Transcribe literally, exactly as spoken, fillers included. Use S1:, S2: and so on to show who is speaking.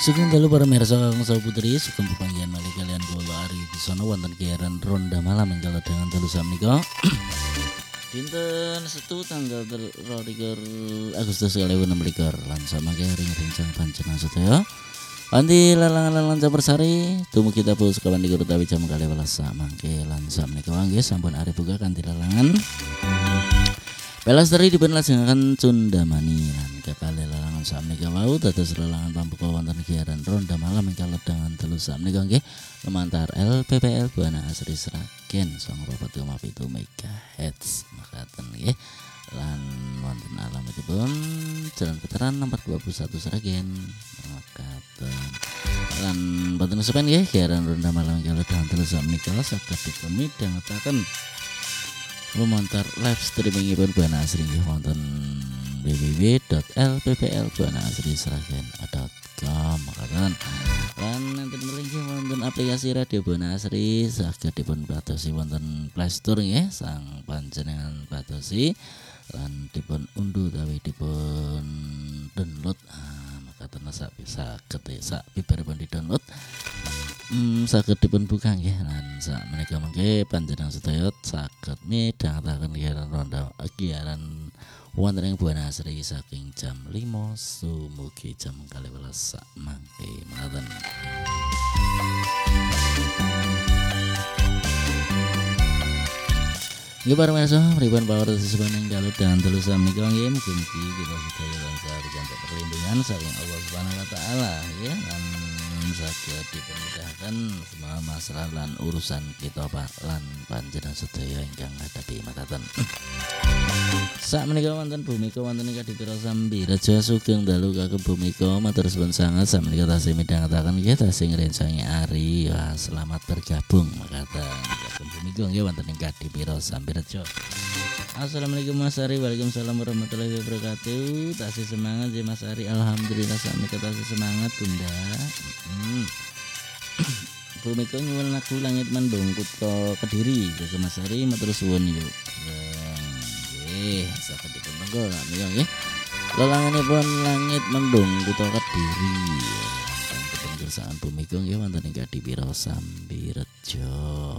S1: Sugeng dalu para mirsa kang putri sugeng pepanggihan malih kalian kula Ari Bisono wonten kearan ronda malam enggal dengan dalu samenika. Dinten Setu tanggal terlikur Agustus dua ribu enam belas lan samangke ring-rincang panjenengan sedaya. Andi lalangan-lalangan Jabarsari tumugi kita pun sekawan di utawi jam kali welas samangke lan samenika nggih sampun arep buka kanthi lalangan. Pelastari dipun lajengaken Cundamani lan kekalih lalangan sakmenika wau dados lalangan pambuka wonten giaran ronda malam ingkang ledangan telu sakmenika nggih lumantar L P P L Buana Asri Sragen sanga papat koma pitu megahertz makaten nggih lan wonten alamatipun Jalan Veteran nomor dua puluh satu Sragen makaten lan boten kesupen nggih giaran ronda malam ingkang ledangan telu sakmenika saged dipun midhangetaken lumantar live streamingipun Buana Asri nggih wonten w w w titik l p p l buana asri sragen titik com makaten lan enten mriki wonten aplikasi radio Buana Asri saged dipun padosi wonten Play Store nggih sang panjenengan padosi lan dipun unduh utawi dipun download ah, makaten sak saged sak bibaripun di-download Hmm, saged dipun buka nggih lan sak menika mengke panjenengan sedaya saged midhangetaken giaran ronda giaran wonten ing Buana Asri saking jam lima sumugi jam kalih welas sak mangke mekaten. Nggih para mirsa pripun pawar sesampun dalu dan telu samenika nggih mugi-mugi kita sedaya tansah dijaga perlindungan saking Allah Subhanahu wa taala ya lan saged dipermudahkan semua masalah lan urusan kita Pak lan panjenengan sedaya ingkang ngadapi makaten. Sak menika wonten Bumika wonten ing Kadipira Sambirejo sugeng dalu kagem Bumika matur suwun sanget sak menika tasih midhangetaken nggih tasih ngrencangi Ari ya selamat bergabung makaten kagem Bumika nggih wonten ing Kadipira Sambirejo. Assalamualaikum Mas Ari. Waalaikumsalam warahmatullahi wabarakatuh. Tasih semangat ya Mas Ari. Alhamdulillah sakmenika tasih semangat Bunda. Hmm. Bumika nyuwun lagu Langit Mendung Kutha Kediri ke Mas Ari matur suwun yuk. Nggih, saged dipun tenggo menika nggih. Lelanganipun Langit Mendung Kutha Kediri. Wonten kersaan Bumika nggih wonten ing Kadipira Sambirejo.